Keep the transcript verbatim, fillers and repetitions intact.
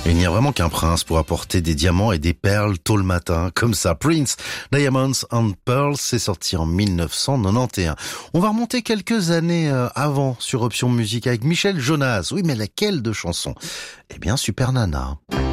Il n'y a vraiment qu'un prince pour apporter des diamants et des perles tôt le matin, comme ça. Prince, Diamonds and Pearls, c'est sorti en mille neuf cent quatre-vingt-onze. On va remonter quelques années avant sur Option Musique avec Michel Jonas. Oui, mais laquelle de chansons? Eh bien, Super Nana.